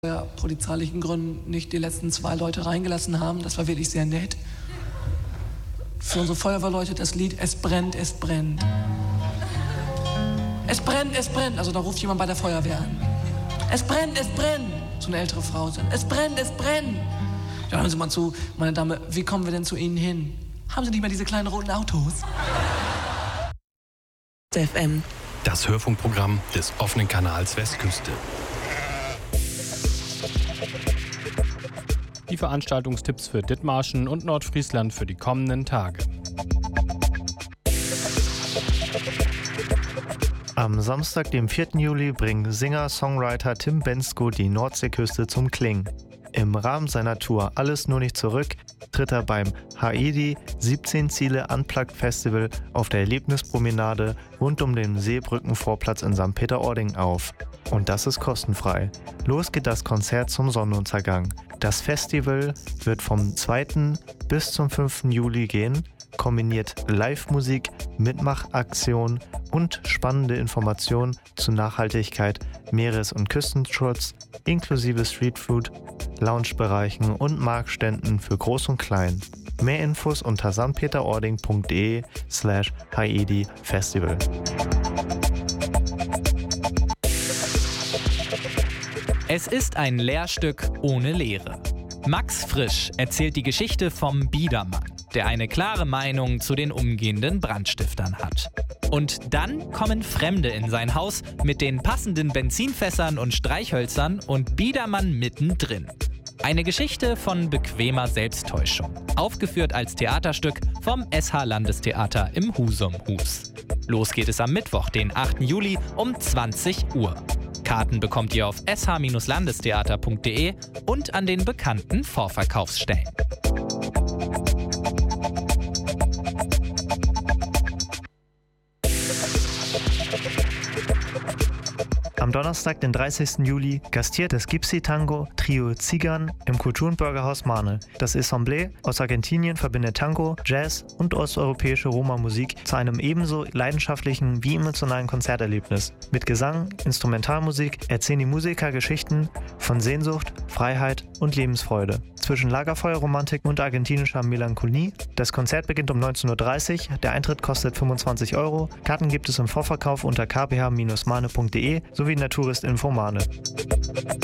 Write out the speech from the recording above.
polizeilichen Gründen nicht die letzten 2 Leute reingelassen haben. Das war wirklich sehr nett. Für unsere Feuerwehrleute das Lied Es brennt, es brennt. Es brennt, es brennt. Also da ruft jemand bei der Feuerwehr an. Es brennt, es brennt. So eine ältere Frau sagt, es brennt, es brennt. Ja, hören Sie mal zu, meine Dame, wie kommen wir denn zu Ihnen hin? Haben Sie nicht mehr diese kleinen roten Autos? FM. Das Hörfunkprogramm des offenen Kanals Westküste. Die Veranstaltungstipps für Dithmarschen und Nordfriesland für die kommenden Tage. Am Samstag, dem 4. Juli, bringt Singer-Songwriter Tim Bendzko die Nordseeküste zum Klingen. Im Rahmen seiner Tour Alles nur nicht zurück tritt er beim Haedi 17 Ziele Unplugged Festival auf der Erlebnispromenade rund um den Seebrückenvorplatz in St. Peter-Ording auf. Und das ist kostenfrei. Los geht das Konzert zum Sonnenuntergang. Das Festival wird vom 2. bis zum 5. Juli gehen, kombiniert Live-Musik, Mitmachaktionen und spannende Informationen zu Nachhaltigkeit, Meeres- und Küstenschutz, inklusive Streetfood, Loungebereichen und Marktständen für Groß und Klein. Mehr Infos unter stpeterording.de/haedi-festival. Es ist ein Lehrstück ohne Lehre. Max Frisch erzählt die Geschichte vom Biedermann, der eine klare Meinung zu den umgehenden Brandstiftern hat. Und dann kommen Fremde in sein Haus mit den passenden Benzinfässern und Streichhölzern und Biedermann mittendrin. Eine Geschichte von bequemer Selbsttäuschung, aufgeführt als Theaterstück vom SH Landestheater im Husum-Hus. Los geht es am Mittwoch, den 8. Juli um 20 Uhr. Karten bekommt ihr auf sh-landestheater.de und an den bekannten Vorverkaufsstellen. Am Donnerstag, den 30. Juli, gastiert das Gypsy-Tango Trio Zigan im Kulturenbürgerhaus Marne. Das Ensemble aus Argentinien verbindet Tango, Jazz und osteuropäische Roma-Musik zu einem ebenso leidenschaftlichen wie emotionalen Konzerterlebnis. Mit Gesang, Instrumentalmusik erzählen die Musiker Geschichten von Sehnsucht, Freiheit und Lebensfreude. Zwischen Lagerfeuerromantik und argentinischer Melancholie. Das Konzert beginnt um 19.30 Uhr, der Eintritt kostet 25 €. Karten gibt es im Vorverkauf unter kph-marne.de sowie in der Touristinfo Marne.